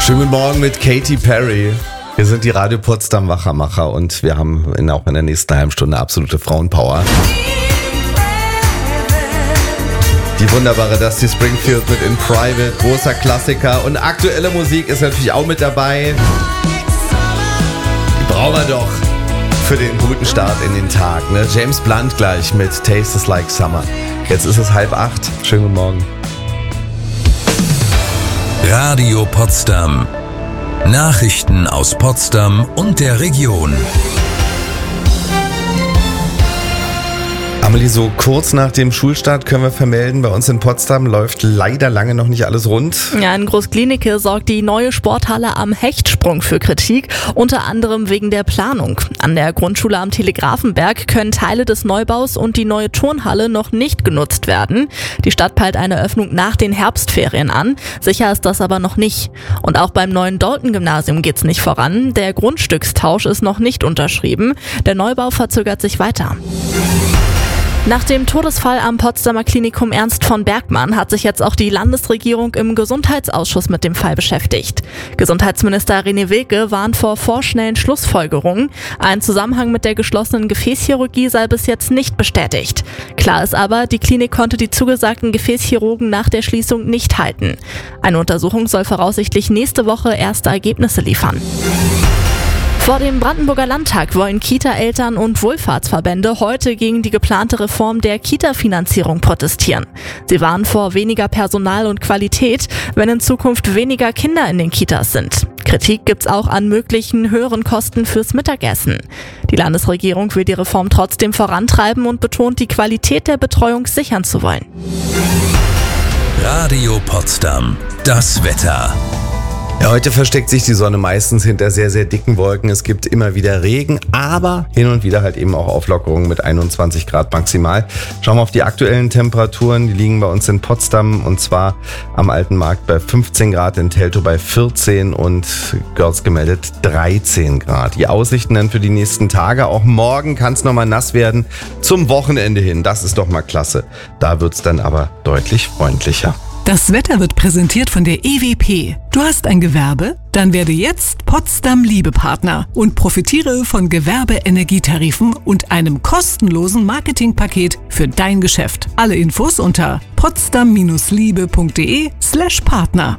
Schönen guten Morgen mit Katy Perry. Wir sind die Radio Potsdam Wachamacher und wir haben auch in der nächsten halben Stunde absolute Frauenpower. Die wunderbare Dusty Springfield mit In Private, großer Klassiker, und aktuelle Musik ist natürlich auch mit dabei. Die brauchen wir doch für den guten Start in den Tag, ne? James Blunt gleich mit Tastes Like Summer. Jetzt ist es 7:30. Schönen guten Morgen. Radio Potsdam. Nachrichten aus Potsdam und der Region. Amelie, so kurz nach dem Schulstart können wir vermelden, bei uns in Potsdam läuft leider lange noch nicht alles rund. Ja, in Großklinike sorgt die neue Sporthalle am Hechtsprung für Kritik, unter anderem wegen der Planung. An der Grundschule am Telegrafenberg können Teile des Neubaus und die neue Turnhalle noch nicht genutzt werden. Die Stadt peilt eine Öffnung nach den Herbstferien an. Sicher ist das aber noch nicht. Und auch beim neuen Dalton-Gymnasium geht's nicht voran. Der Grundstückstausch ist noch nicht unterschrieben. Der Neubau verzögert sich weiter. Nach dem Todesfall am Potsdamer Klinikum Ernst von Bergmann hat sich jetzt auch die Landesregierung im Gesundheitsausschuss mit dem Fall beschäftigt. Gesundheitsminister René Wilke warnt vor vorschnellen Schlussfolgerungen. Ein Zusammenhang mit der geschlossenen Gefäßchirurgie sei bis jetzt nicht bestätigt. Klar ist aber, die Klinik konnte die zugesagten Gefäßchirurgen nach der Schließung nicht halten. Eine Untersuchung soll voraussichtlich nächste Woche erste Ergebnisse liefern. Vor dem Brandenburger Landtag wollen Kita-Eltern und Wohlfahrtsverbände heute gegen die geplante Reform der Kita-Finanzierung protestieren. Sie warnen vor weniger Personal und Qualität, wenn in Zukunft weniger Kinder in den Kitas sind. Kritik gibt's auch an möglichen höheren Kosten fürs Mittagessen. Die Landesregierung will die Reform trotzdem vorantreiben und betont, die Qualität der Betreuung sichern zu wollen. Radio Potsdam. Das Wetter. Ja, heute versteckt sich die Sonne meistens hinter sehr, sehr dicken Wolken. Es gibt immer wieder Regen, aber hin und wieder halt eben auch Auflockerungen mit 21 Grad maximal. Schauen wir auf die aktuellen Temperaturen. Die liegen bei uns in Potsdam und zwar am Alten Markt bei 15 Grad, in Teltow bei 14 und Görz gemeldet 13 Grad. Die Aussichten dann für die nächsten Tage. Auch morgen kann es nochmal nass werden zum Wochenende hin. Das ist doch mal klasse. Da wird es dann aber deutlich freundlicher. Das Wetter wird präsentiert von der EWP. Du hast ein Gewerbe? Dann werde jetzt Potsdam Liebepartner und profitiere von Gewerbeenergietarifen und einem kostenlosen Marketingpaket für dein Geschäft. Alle Infos unter potsdam-liebe.de/Partner.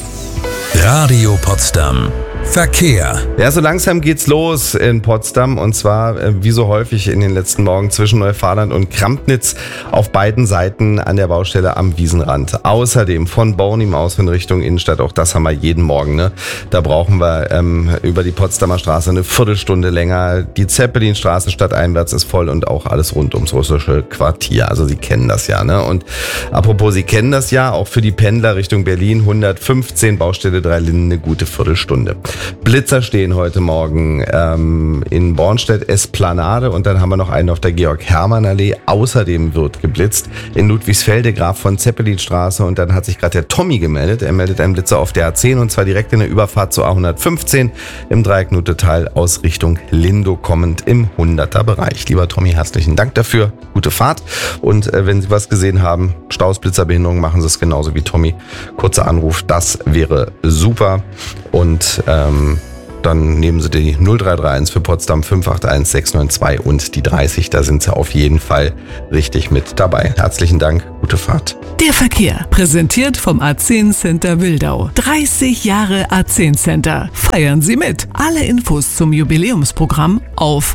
Radio Potsdam. Verkehr. Ja, so langsam geht's los in Potsdam und zwar wie so häufig in den letzten Morgen zwischen Neufahland und Krampnitz auf beiden Seiten an der Baustelle am Wiesenrand. Außerdem von Bornim aus in Richtung Innenstadt, auch das haben wir jeden Morgen, ne? Da brauchen wir über die Potsdamer Straße eine Viertelstunde länger. Die Zeppelinstraße stadteinwärts ist voll und auch alles rund ums russische Quartier. Also Sie kennen das ja, ne? Und apropos, Sie kennen das ja, auch für die Pendler Richtung Berlin 115 Baustelle 3 Linden eine gute Viertelstunde. Blitzer stehen heute Morgen in Bornstedt Esplanade und dann haben wir noch einen auf der Georg-Hermann-Allee. Außerdem wird geblitzt in Ludwigsfelde, Graf von Zeppelinstraße, und dann hat sich gerade der Tommy gemeldet. Er meldet einen Blitzer auf der A10 und zwar direkt in der Überfahrt zur A115 im Dreiecknutetal aus Richtung Lindow kommend im 100er-Bereich. Lieber Tommy, herzlichen Dank dafür. Gute Fahrt und wenn Sie was gesehen haben, Staus, Blitzerbehinderung, machen Sie es genauso wie Tommy. Kurzer Anruf, das wäre super. Und dann nehmen Sie die 0331 für Potsdam 581 692 und die 30, da sind Sie auf jeden Fall richtig mit dabei. Herzlichen Dank, gute Fahrt. Der Verkehr, präsentiert vom A10 Center Wildau. 30 Jahre A10 Center. Feiern Sie mit. Alle Infos zum Jubiläumsprogramm auf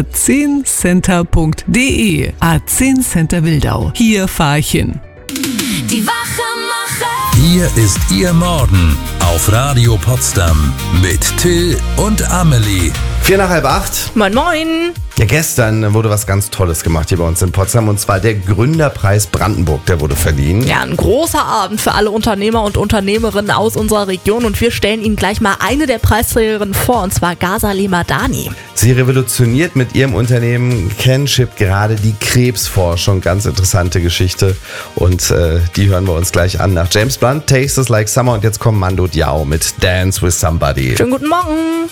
a10center.de. A10 Center Wildau. Hier fahre ich hin. Die Wachamacher. Hier ist Ihr Morgen auf Radio Potsdam mit Till und Amelie. 7:45. Moin moin! Ja, gestern wurde was ganz Tolles gemacht hier bei uns in Potsdam und zwar der Gründerpreis Brandenburg, der wurde verliehen. Ja, ein großer Abend für alle Unternehmer und Unternehmerinnen aus unserer Region und wir stellen Ihnen gleich mal eine der Preisträgerinnen vor, und zwar Ghazaleh Madani. Sie revolutioniert mit ihrem Unternehmen Kenship gerade die Krebsforschung. Ganz interessante Geschichte und die hören wir uns gleich an. Nach James Blunt, Tastes Like Summer, und jetzt kommt Mando Diao mit Dance with Somebody. Schönen guten Morgen!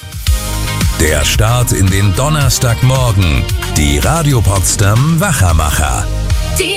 Der Start in den Donnerstagmorgen. Die Radio Potsdam Wachamacher.